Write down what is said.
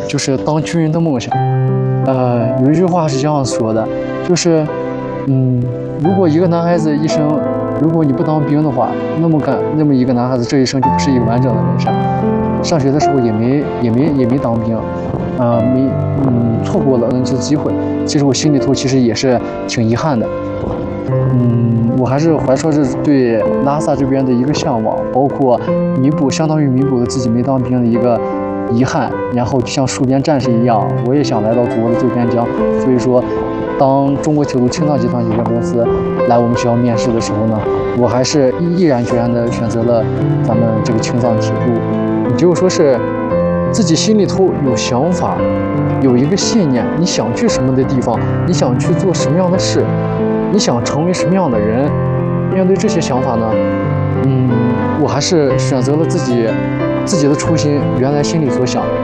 就是当军人的梦想。有一句话是这样说的，就是，如果一个男孩子一生，如果你不当兵的话，那么一个男孩子这一生就不是一个完整的人生。上学的时候也没当兵，错过了这机会。其实我心里头其实也是挺遗憾的。我还是怀揣着对拉萨这边的一个向往，包括相当于弥补了自己没当兵的一个遗憾，然后就像戍边战士一样，我也想来到祖国的最边疆。所以说，当中国铁路青藏集团有限公司来我们学校面试的时候呢，我还是毅然决然地选择了咱们这个青藏铁路。也就是说是自己心里头有想法，有一个信念，你想去什么的地方，你想去做什么样的事，你想成为什么样的人。面对这些想法呢，我还是选择了自己的初心，原来心里所想，